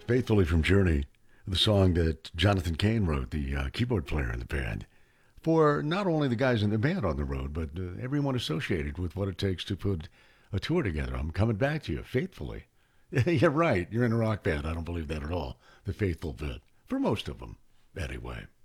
Faithfully from Journey, the song that Jonathan Cain wrote, the keyboard player in the band, for not only the guys in the band on the road, but everyone associated with what it takes to put a tour together. I'm coming back to you, faithfully. You're right. You're in a rock band. I don't believe that at all. The faithful bit. For most of them, anyway.